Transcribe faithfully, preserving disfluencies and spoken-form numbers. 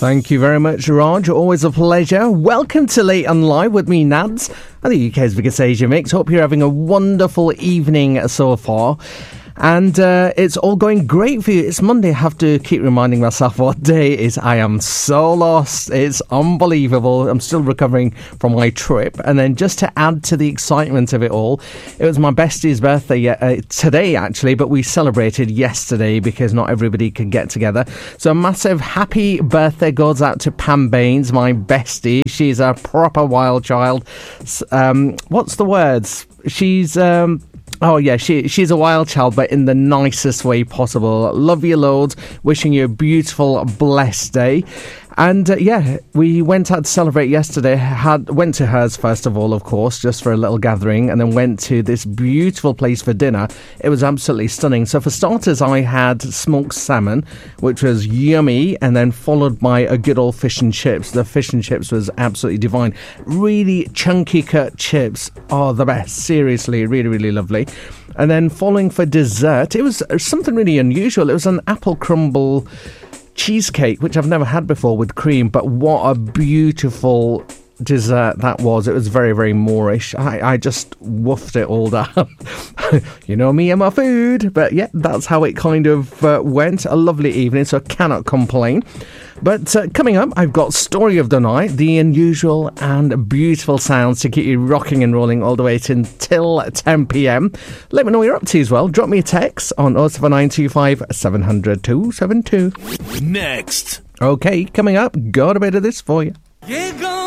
Thank you very much, Raj. Always a pleasure. Welcome to Late and Live with me, Nads, and the U K's biggest Asia mix. Hope you're having a wonderful evening so far. And uh, it's all going great for you. It's Monday. I have to keep reminding myself what day it is. I am so lost. It's unbelievable. I'm still recovering from my trip. And then just to add to the excitement of it all, it was my bestie's birthday uh, today, actually, but we celebrated yesterday because not everybody could get together. So a massive happy birthday goes out to Pam Baines, my bestie. She's a proper wild child. Um, what's the words? She's... Um, Oh, yeah, she she's a wild child, but in the nicest way possible. Love you loads. Wishing you a beautiful, blessed day. And, uh, yeah, we went out to celebrate yesterday. Had Went to hers, first of all, of course, just for a little gathering, and then went to this beautiful place for dinner. It was absolutely stunning. So, for starters, I had smoked salmon, which was yummy, and then followed by a good old fish and chips. The fish and chips was absolutely divine. Really chunky cut chips are the best. Seriously, really, really lovely. And then following for dessert, it was something really unusual. It was an apple crumble cheesecake, which I've never had before, with cream, but what a beautiful dessert that was. It was very, very Moorish. I, I just woofed it all down. You know me and my food. But yeah, that's how it kind of uh, went. A lovely evening, so I cannot complain. But uh, coming up, I've got Story of the Night, the unusual and beautiful sounds to keep you rocking and rolling all the way until ten p.m. Let me know what you're up to as well. Drop me a text on oh seven nine two five seven hundred two seven two. Next. Okay, coming up, got a bit of this for you. Yeah, go.